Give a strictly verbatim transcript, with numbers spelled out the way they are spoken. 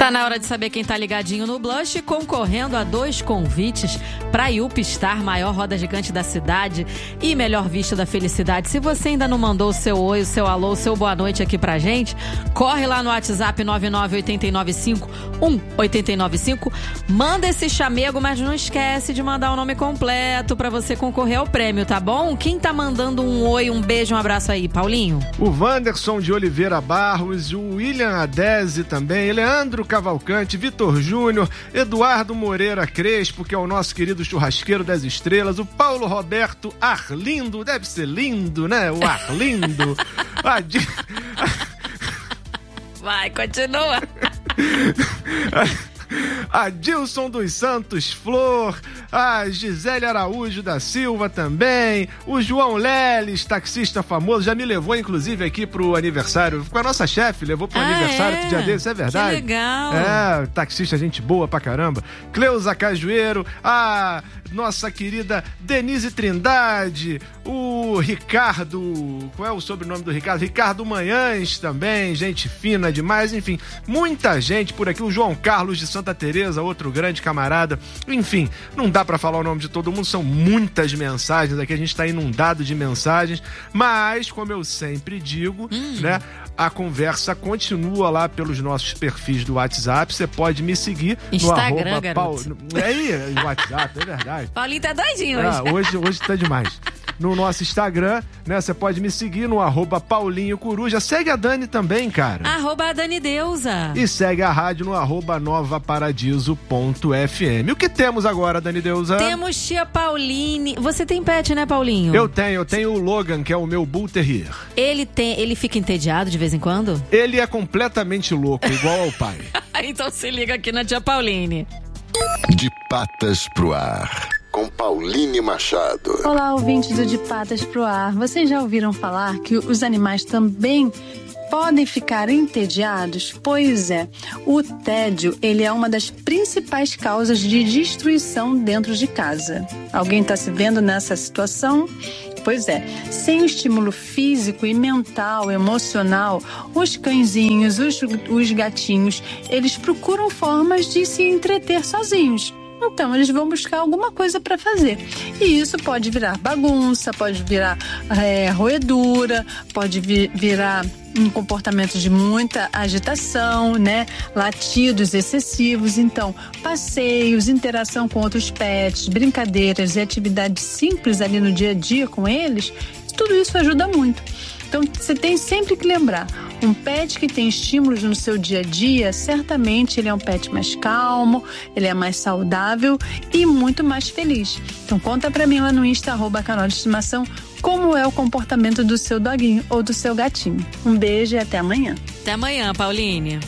Tá na hora de saber quem tá ligadinho no Blush, concorrendo a dois convites pra Upstar, maior roda gigante da cidade e melhor vista da felicidade. Se você ainda não mandou o seu oi, o seu alô, o seu boa noite aqui pra gente, corre lá no WhatsApp nove nove oito nove cinco um oito nove cinco, manda esse chamego, mas não esquece de mandar o nome completo pra você concorrer ao prêmio, tá bom? Quem tá mandando um oi, um beijo, um abraço aí, Paulinho? O Wanderson de Oliveira Barros, o William Adese também, Leandro Cavalcante, Vitor Júnior, Eduardo Moreira Crespo, que é o nosso querido churrasqueiro das estrelas, o Paulo Roberto Arlindo, deve ser lindo, né? O Arlindo. A Di... Vai, continua. A Dilson dos Santos Flor, a Gisele Araújo da Silva também, o João Leles, taxista famoso, já me levou inclusive aqui pro aniversário, com a nossa chefe, levou pro ah, aniversário é? do dia dele, isso é verdade? Que legal. É, taxista, gente boa pra caramba. Cleusa Cajueiro, a nossa querida Denise Trindade, o Ricardo, qual é o sobrenome do Ricardo? Ricardo Manhães também, gente fina demais, enfim, muita gente por aqui, o João Carlos de Santa Teresa, outro grande camarada, enfim, não dá pra falar o nome de todo mundo, são muitas mensagens aqui, a gente tá inundado de mensagens, mas, como eu sempre digo, hum. né, a conversa continua lá pelos nossos perfis do WhatsApp. Você pode me seguir Instagram, no arroba garoto. Paul... É aí, no WhatsApp, é verdade. Paulinho tá doidinho ah, hoje. hoje. Hoje tá demais. No nosso Instagram, né? Você pode me seguir no arroba Paulinho Coruja. Segue a Dani também, cara. Arroba a Dani Deusa. E segue a rádio no arroba nova paradiso ponto f m. O que temos agora, Dani Deusa? Temos tia Pauline. Você tem pet, né, Paulinho? Eu tenho, eu tenho o Logan, que é o meu Bull Terrier. Ele tem, ele fica entediado de vez em quando? Ele é completamente louco, igual ao pai. Então se liga aqui na tia Pauline. De patas pro ar, com Pauline Machado. Olá, ouvintes do De Patas pro Ar. Vocês já ouviram falar que os animais também podem ficar entediados? Pois é, o tédio, ele é uma das principais causas de destruição dentro de casa. Alguém está se vendo nessa situação? Pois é, sem o estímulo físico e mental, emocional, os cãezinhos, os, os gatinhos, eles procuram formas de se entreter sozinhos. Então, eles vão buscar alguma coisa para fazer. E isso pode virar bagunça, pode virar é, roedura, pode vir, virar um comportamento de muita agitação, né? Latidos excessivos. Então, passeios, interação com outros pets, brincadeiras e atividades simples ali no dia a dia com eles, tudo isso ajuda muito. Então, você tem sempre que lembrar, um pet que tem estímulos no seu dia a dia, certamente ele é um pet mais calmo, ele é mais saudável e muito mais feliz. Então, conta pra mim lá no Insta, arroba canal de estimação, como é o comportamento do seu doguinho ou do seu gatinho. Um beijo e até amanhã. Até amanhã, Pauline.